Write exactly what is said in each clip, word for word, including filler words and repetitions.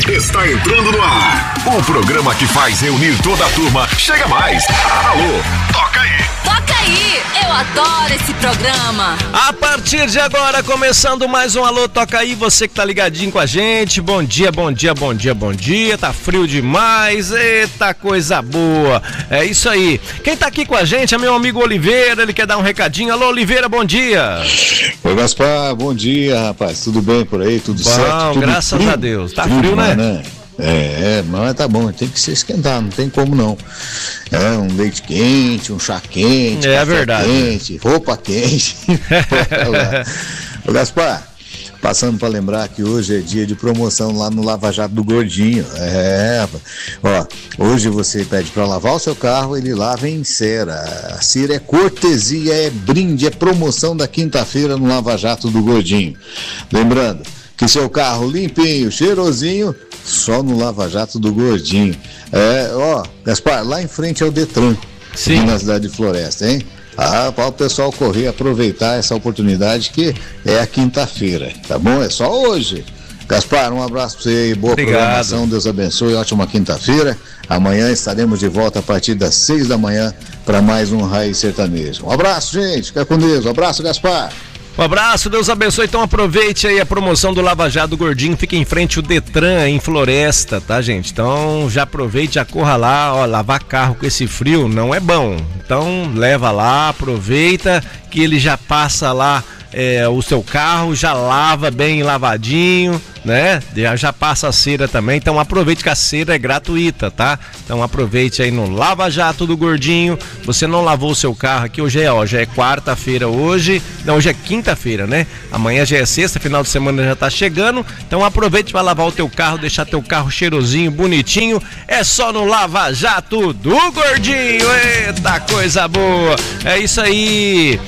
Está entrando no ar. O programa que faz reunir toda a turma. Chega mais. Alô, toca aí. Toca aí. Eu adoro esse programa. A partir de agora, começando mais um Alô, toca aí. Você que tá ligadinho com a gente. Bom dia, bom dia, bom dia, bom dia. Tá frio demais. Eita, coisa boa. É isso aí. Quem tá aqui com a gente é meu amigo Oliveira. Ele quer dar um recadinho. Alô, Oliveira, bom dia. Oi, Gaspar, bom dia, rapaz. Tudo bem por aí? Tudo bom, certo? Tudo graças frio? a Deus. Tá frio, frio, né? né? É, mas tá bom, tem que se esquentar, não tem como não. É, um leite quente, um chá quente, é café verdade. quente, roupa quente. Ô, Gaspar, passando para lembrar que hoje é dia de promoção lá no Lava Jato do Gordinho. É, ó, hoje você pede para lavar o seu carro, ele lava em cera. A cera é cortesia, é brinde, é promoção da quinta-feira no Lava Jato do Gordinho. Lembrando que seu carro limpinho, cheirosinho, só no Lava Jato do Gordinho. É, ó, Gaspar, lá em frente é o Detran, sim, aqui na cidade de Floresta, hein? Ah, para o pessoal correr, aproveitar essa oportunidade que é a quinta-feira, tá bom? É só hoje. Gaspar, um abraço para você aí, boa Obrigado. Programação, Deus abençoe, ótima quinta-feira. Amanhã estaremos de volta a partir das seis da manhã para mais um Raiz Sertanejo. Um abraço, gente, fica com Deus, um abraço, Gaspar. Um abraço, Deus abençoe. Então aproveite aí a promoção do Lava Jato do Gordinho, fica em frente o Detran, em Floresta, tá, gente? Então já aproveite, já corra lá, ó, lavar carro com esse frio não é bom. Então leva lá, aproveita que ele já passa lá é, o seu carro, já lava bem lavadinho, né? Já, já passa a cera também, então aproveite que a cera é gratuita, tá? Então aproveite aí no Lava Jato do Gordinho. Você não lavou o seu carro aqui, hoje é, ó, já é quarta-feira hoje, não, hoje é quinta-feira, né? Amanhã já é sexta, final de semana já tá chegando, então aproveite para lavar o teu carro, deixar teu carro cheirosinho, bonitinho, é só no Lava Jato do Gordinho. Eita, coisa boa, é isso aí.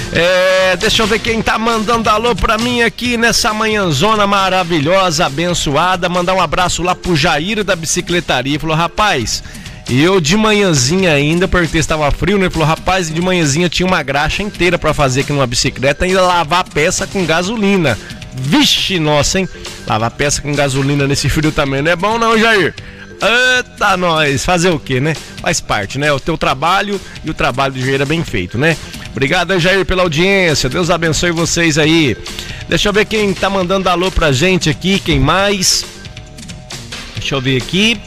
É, deixa eu ver quem tá mandando alô pra mim aqui nessa manhãzona maravilhosa, abençoada. Mandar um abraço lá pro Jair da bicicletaria. Falou, rapaz, eu de manhãzinha ainda, porque estava frio, né? Falou, rapaz, de manhãzinha tinha uma graxa inteira pra fazer aqui numa bicicleta e lavar a peça com gasolina. Vixe, nossa, hein? Lavar a peça com gasolina nesse frio também não é bom não, Jair. Eita, nós, fazer o quê, né? Faz parte, né? O teu trabalho e o trabalho do Jair é bem feito, né? Obrigado, Jair, pela audiência. Deus abençoe vocês aí. Deixa eu ver quem tá mandando alô pra gente aqui. Quem mais? Deixa eu ver aqui.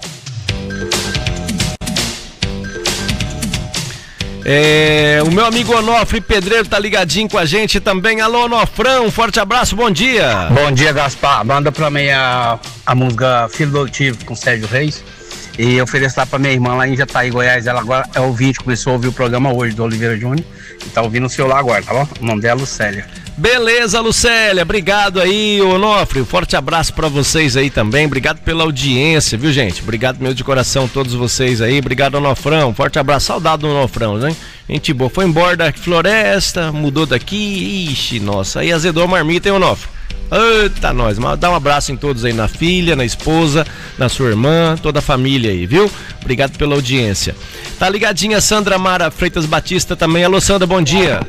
É, o meu amigo Onofre Pedreiro tá ligadinho com a gente também. Alô, Onofrão, um forte abraço, bom dia. Bom dia, Gaspar. Manda pra mim a, a música Filho Adotivo com Sérgio Reis. E ofereço lá pra minha irmã lá em Jataí, Goiás. Ela agora é ouvinte, começou a ouvir o programa hoje do Oliveira Júnior. E tá ouvindo o seu lá agora, tá bom? O nome dela é Lucélia. Beleza, Lucélia, obrigado aí, Onofre, um forte abraço pra vocês aí também, obrigado pela audiência, viu, gente? Obrigado meu de coração, todos vocês aí, obrigado, Onofrão, forte abraço, saudade do Onofrão, né? Gente boa, foi embora da Floresta, mudou daqui, ixi, nossa, aí azedou a marmita, hein, Onofre? Eita, nós, dá um abraço em todos aí, na filha, na esposa, na sua irmã, toda a família aí, viu? Obrigado pela audiência. Tá ligadinha Sandra Mara Freitas Batista também. Alô, Sandra, bom dia.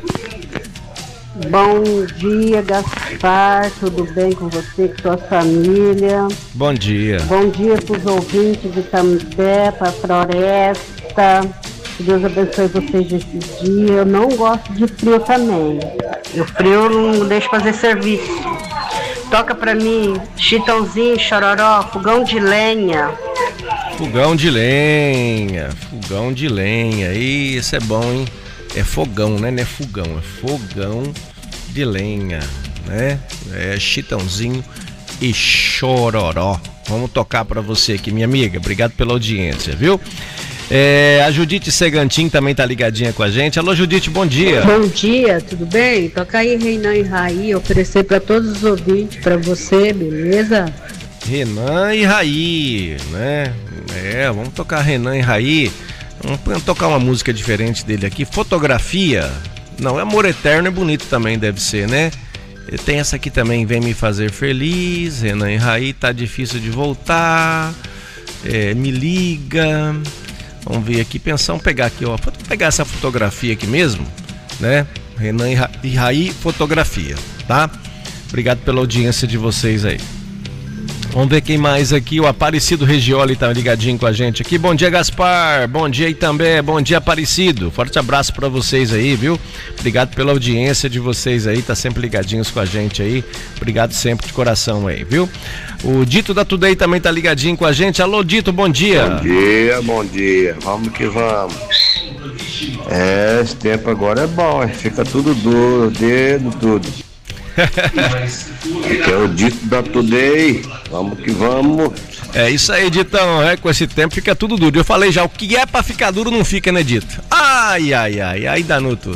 Bom dia, Gaspar, tudo bem com você, com sua família? Bom dia. Bom dia para os ouvintes de Cambé, para a Floresta. Que Deus abençoe vocês nesse dia. Eu não gosto de frio também. O frio não deixa fazer serviço. Toca pra mim, Chitãozinho, Chororó, Fogão de Lenha. Fogão de lenha, fogão de lenha. Isso é bom, hein? É fogão, né? Não é fogão, é fogão de lenha, né? É Chitãozinho e Chororó. Vamos tocar pra você aqui, minha amiga. Obrigado pela audiência, viu? É, a Judite Segantin também tá ligadinha com a gente. Alô, Judite, bom dia. Bom dia, tudo bem? Toca aí Renan e Raí, oferecer para todos os ouvintes, para você, beleza? Renan e Raí, né? É, vamos tocar Renan e Raí. Vamos tocar uma música diferente dele aqui. Fotografia. Não, é Amor Eterno, é bonito também, deve ser, né? E tem essa aqui também, Vem Me Fazer Feliz. Renan e Raí, Tá Difícil de Voltar. É, Me Liga. Vamos ver aqui, pensar, vamos pegar aqui, ó. Vou pegar essa fotografia aqui mesmo, né? Renan e, Ra- e Raí, fotografia, tá? Obrigado pela audiência de vocês aí. Vamos ver quem mais aqui, o Aparecido Regioli tá ligadinho com a gente aqui. Bom dia, Gaspar, bom dia aí também, bom dia, Aparecido. Forte abraço pra vocês aí, viu? Obrigado pela audiência de vocês aí, tá sempre ligadinhos com a gente aí. Obrigado sempre de coração aí, viu? O Dito da Today também tá ligadinho com a gente. Alô, Dito, bom dia. Bom dia, bom dia. Vamos que vamos. É, esse tempo agora é bom, fica tudo duro, dedo, tudo. Que é o Dito da Today. Vamos que vamos. É isso aí, Ditão, é, com esse tempo fica tudo duro. Eu falei já, o que é pra ficar duro não fica, né, Dito? Ai, ai, ai, aí danou tudo.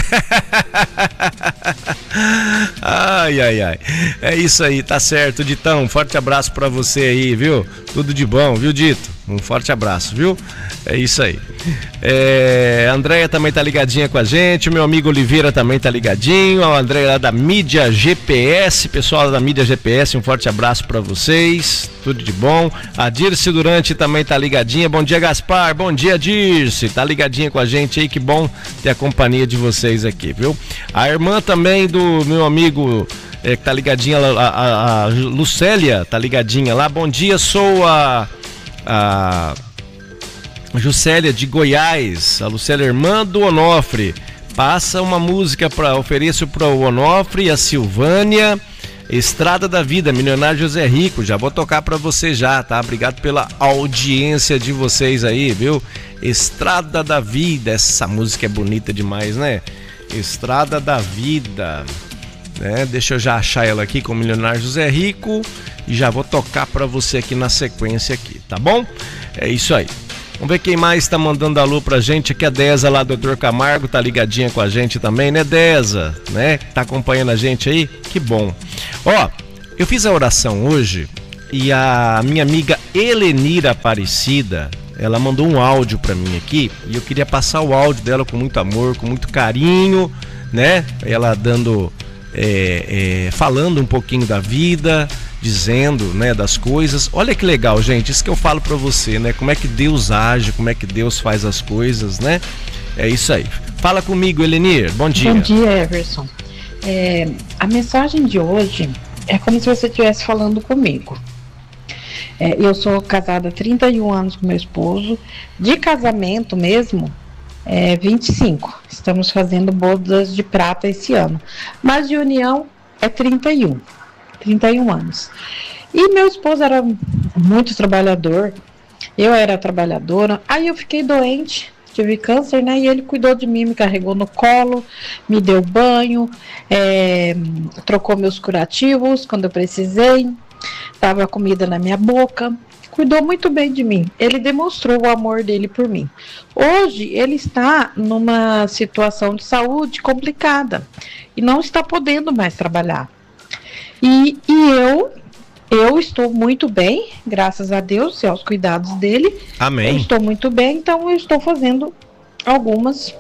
Ai, ai, ai. É isso aí, tá certo, Ditão. Um forte abraço pra você aí, viu? Tudo de bom, viu, Dito? Um forte abraço, viu? É isso aí. É, a Andréia também tá ligadinha com a gente. O meu amigo Oliveira também tá ligadinho. A Andréia lá da Mídia G P S. Pessoal da Mídia G P S, um forte abraço pra vocês. Tudo de bom. A Dirce Durante também tá ligadinha. Bom dia, Gaspar. Bom dia, Dirce. Tá ligadinha com a gente aí. Que bom ter a companhia de vocês aqui, viu? A irmã também do meu amigo é, que tá ligadinha, a, a, a Lucélia tá ligadinha lá. Bom dia, sou a... a Juscelia de Goiás, a Lucélia, irmã do Onofre. Passa uma música para ofereço para o Onofre e a Silvânia. Estrada da Vida, Milionário José Rico. Já vou tocar para você já, tá? Obrigado pela audiência de vocês aí, viu? Estrada da Vida, essa música é bonita demais, né? Estrada da Vida, né? Deixa eu já achar ela aqui com o Milionário José Rico e já vou tocar para você aqui na sequência aqui, tá bom? É isso aí. Vamos ver quem mais tá mandando alô pra gente aqui. A Deza lá, doutor Camargo, tá ligadinha com a gente também, né, Deza? Né? Tá acompanhando a gente aí? Que bom. Ó, eu fiz a oração hoje e a minha amiga Helenira Aparecida, ela mandou um áudio pra mim aqui e eu queria passar o áudio dela com muito amor, com muito carinho, né? Ela dando, é, é, falando um pouquinho da vida, dizendo, né, das coisas. Olha que legal, gente, isso que eu falo pra você, né, como é que Deus age, como é que Deus faz as coisas, né, é isso aí. Fala comigo, Helenir, bom dia. Bom dia, Everson. É, a mensagem de hoje é como se você estivesse falando comigo. É, eu sou casada há trinta e um anos com meu esposo, de casamento mesmo, é, vinte e cinco, estamos fazendo bodas de prata esse ano, mas de união é trinta e um. trinta e um anos. E meu esposo era muito trabalhador, eu era trabalhadora, aí eu fiquei doente, tive câncer, né? E ele cuidou de mim, me carregou no colo, me deu banho, é, trocou meus curativos quando eu precisei, dava comida na minha boca, cuidou muito bem de mim. Ele demonstrou o amor dele por mim. Hoje ele está numa situação de saúde complicada e não está podendo mais trabalhar. E, e eu, eu estou muito bem, graças a Deus e aos cuidados dele. Amém. Eu estou muito bem, então eu estou fazendo algumas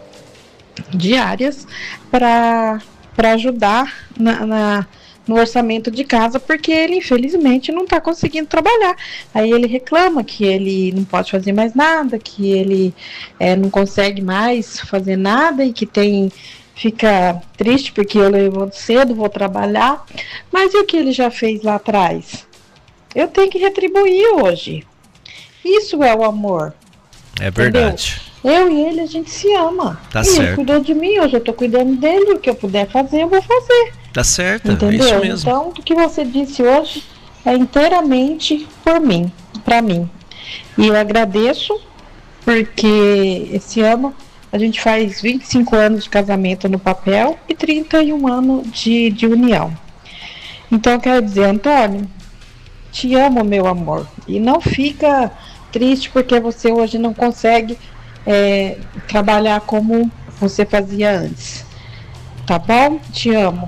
diárias para para ajudar na, na, no orçamento de casa, porque ele infelizmente não está conseguindo trabalhar. Aí ele reclama que ele não pode fazer mais nada, que ele é, não consegue mais fazer nada e que tem... Fica triste porque eu levanto cedo, vou trabalhar, mas e o que ele já fez lá atrás? Eu tenho que retribuir hoje. Isso é o amor. É verdade. Entendeu? Eu e ele, a gente se ama. Tá e certo. Ele cuidou de mim, hoje eu tô cuidando dele, o que eu puder fazer, eu vou fazer. Tá certo, entendeu? é isso mesmo. Então, o que você disse hoje é inteiramente por mim, pra mim. E eu agradeço, porque esse ano... A gente faz vinte e cinco anos de casamento no papel e trinta e um anos de, de união. Então, eu quero dizer, Antônio, te amo, meu amor. E não fica triste porque você hoje não consegue é, trabalhar como você fazia antes. Tá bom? Te amo.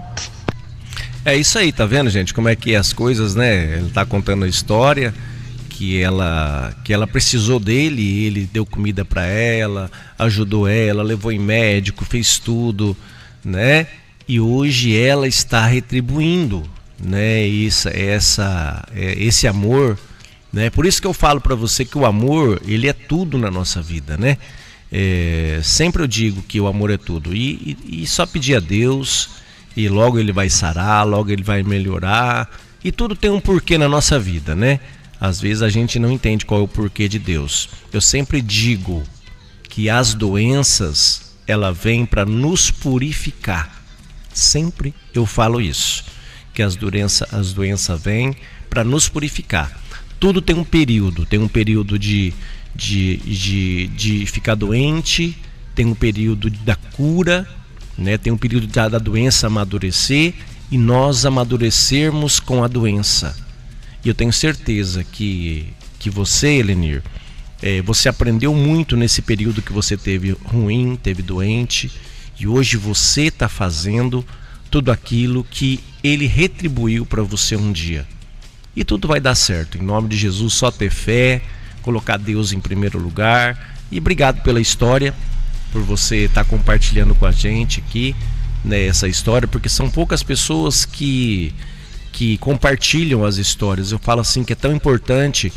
É isso aí, tá vendo, gente? Como é que as coisas, né? Ele tá contando a história que ela, que ela precisou dele, ele deu comida para ela, ajudou ela, levou em médico, fez tudo, né? E hoje ela está retribuindo, né? Isso, essa, esse amor, né? Por isso que eu falo para você que o amor, ele é tudo na nossa vida, né? É, sempre eu digo que o amor é tudo e, e, e só pedir a Deus e logo ele vai sarar, logo ele vai melhorar. E tudo tem um porquê na nossa vida, né? Às vezes a gente não entende qual é o porquê de Deus. Eu sempre digo que as doenças, ela vem para nos purificar. Sempre eu falo isso, que as doenças, as doenças vêm para nos purificar. Tudo tem um período, tem um período de, de, de, de ficar doente, tem um período da cura, né? Tem um período da, da doença amadurecer e nós amadurecermos com a doença. E eu tenho certeza que, que você, Elenir, é, você aprendeu muito nesse período que você teve ruim, teve doente, e hoje você está fazendo tudo aquilo que ele retribuiu para você um dia. E tudo vai dar certo, em nome de Jesus, só ter fé, colocar Deus em primeiro lugar. E obrigado pela história, por você estar compartilhando com a gente aqui, né, essa história, porque são poucas pessoas que, que compartilham as histórias. Eu falo assim que é tão importante,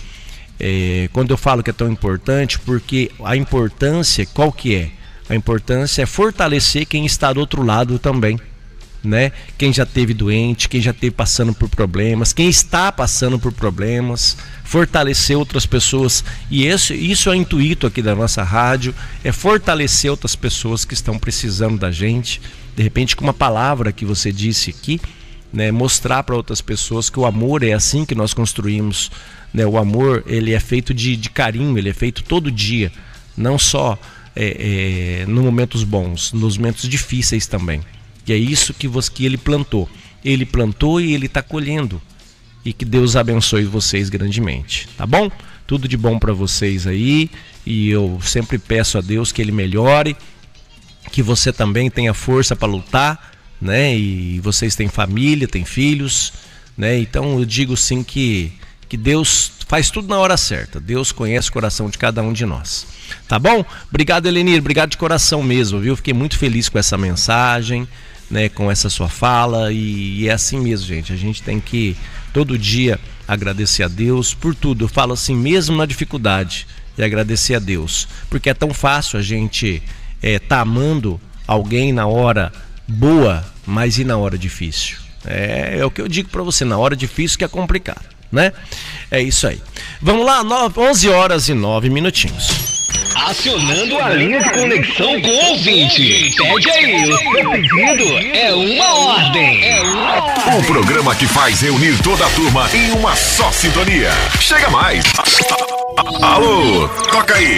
é, quando eu falo que é tão importante, porque a importância, qual que é? A importância é fortalecer quem está do outro lado também, né? Quem já teve doente, quem já teve passando por problemas, quem está passando por problemas, fortalecer outras pessoas. E isso, isso é o intuito aqui da nossa rádio, é fortalecer outras pessoas que estão precisando da gente. De repente, com uma palavra que você disse aqui, né, mostrar para outras pessoas que o amor é assim que nós construímos, né? O amor, ele é feito de, de carinho, ele é feito todo dia, não só é, é, nos momentos bons, nos momentos difíceis também. E é isso que, você, que ele plantou. Ele plantou e ele está colhendo. E que Deus abençoe vocês grandemente, tá bom? Tudo de bom para vocês aí. E eu sempre peço a Deus que ele melhore, que você também tenha força para lutar, né? E vocês têm família, têm filhos, né? Então eu digo sim que, que Deus faz tudo na hora certa. Deus conhece o coração de cada um de nós. Tá bom? Obrigado, Elenir. Obrigado de coração mesmo, viu? Fiquei muito feliz com essa mensagem, né, com essa sua fala, e, e é assim mesmo, gente. A gente tem que todo dia agradecer a Deus por tudo. Eu falo assim mesmo na dificuldade, e agradecer a Deus, porque é tão fácil a gente é, tá amando alguém na hora boa, mas e na hora difícil? É, é o que eu digo para você, na hora difícil que é complicado, né? É isso aí. Vamos lá, onze horas e nove minutinhos. Acionando a linha de conexão com o ouvinte. Pede aí, o seu pedido é uma ordem. É uma ordem. O programa que faz reunir toda a turma em uma só sintonia. Chega mais. Alô, toca aí.